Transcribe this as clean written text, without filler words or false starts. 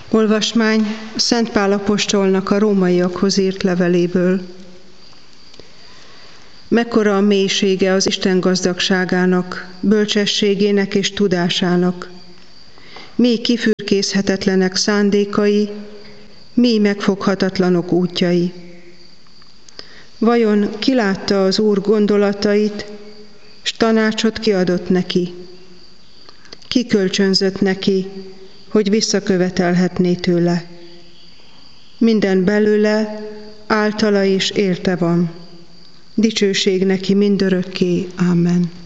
Olvasmány Szent Pál apostolnak a rómaiakhoz írt leveléből. Mekkora a mélysége az Isten gazdagságának, bölcsességének és tudásának, mély kifürkészhetetlenek szándékai, mély megfoghatatlanok útjai. Vajon ki látta az Úr gondolatait, s tanácsot kiadott neki? Ki kölcsönzött neki, hogy visszakövetelhetné tőle? Minden belőle, általa és érte van. Dicsőség neki mindörökké. Amen.